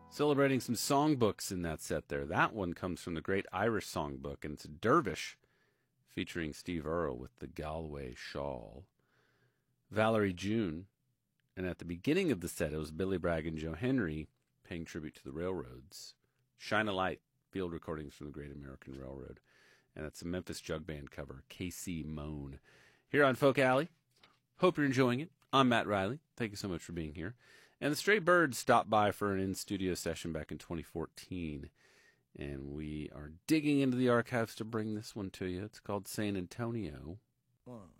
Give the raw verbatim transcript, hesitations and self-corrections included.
Celebrating some songbooks in that set there. That one comes from the Great Irish Songbook, and it's a Dervish featuring Steve Earle with the Galway Shawl. Valerie June, and at the beginning of the set, it was Billy Bragg and Joe Henry paying tribute to the railroads. Shine a Light, field recordings from the Great American Railroad. And that's a Memphis Jug Band cover, K C Moan. Here on Folk Alley. Hope you're enjoying it. I'm Matt Riley. Thank you so much for being here. And the Stray Birds stopped by for an in-studio session back in twenty fourteen. And we are digging into the archives to bring this one to you. It's called San Antonio. One,